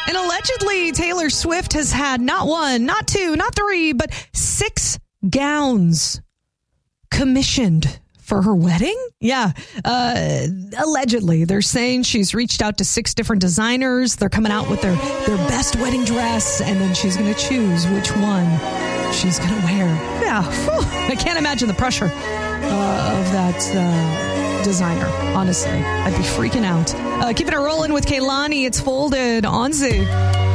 And allegedly, Taylor Swift has had not one, not two, not three, but 6 gowns commissioned for her wedding. Yeah. Allegedly, they're saying she's reached out to 6 different designers. They're coming out with their best wedding dress, and then she's going to choose which one she's going to wear. Yeah. Whew. I can't imagine the pressure of that designer. Honestly, I'd be freaking out. Keeping it rolling with Kehlani. It's Folded on Zoo.